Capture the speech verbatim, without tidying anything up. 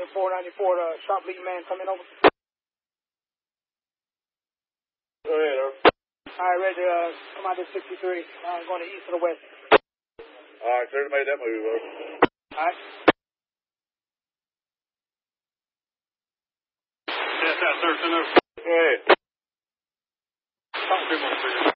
four ninety-four, uh, sharp lead man coming over. Go ahead, Earl. All right, ready to uh, come out to sixty-three. Uh, going to east or the west. All right, sir, made that move, Earl. All right. Yes, that, sir, send over. Go ahead. Talk to him,